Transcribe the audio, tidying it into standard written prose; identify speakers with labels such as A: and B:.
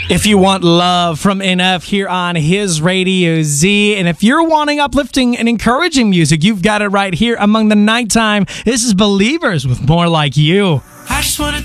A: If you want love from NF here on his Radio Z, and if you're wanting uplifting and encouraging music, you've got it right here among the nighttime. This is Believers with More Like You.
B: I just wanna